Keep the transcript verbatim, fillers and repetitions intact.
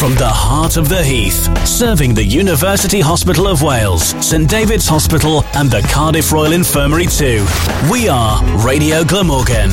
from the heart of the Heath, serving the University Hospital of Wales, St David's Hospital and the Cardiff Royal Infirmary too. We are Radio Glamorgan.